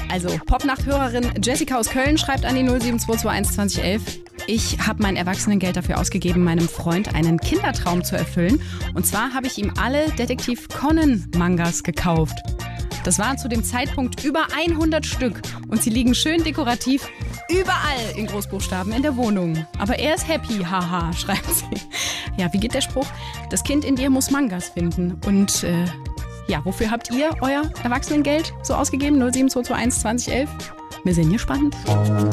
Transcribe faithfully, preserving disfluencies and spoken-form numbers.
Also Popnacht-Hörerin Jessica aus Köln schreibt an die null sieben zwei zwei eins zwanzig elf. Ich habe mein Erwachsenengeld dafür ausgegeben, meinem Freund einen Kindertraum zu erfüllen. Und zwar habe ich ihm alle Detektiv Conan-Mangas gekauft. Das waren zu dem Zeitpunkt über hundert Stück und sie liegen schön dekorativ überall in Großbuchstaben in der Wohnung. Aber er ist happy, haha, schreibt sie. Ja, wie geht der Spruch? Das Kind in dir muss Mangas finden. Und äh, ja, wofür habt ihr euer Erwachsenengeld so ausgegeben? null sieben zwei zwei eins zwanzig elf? Wir sind gespannt.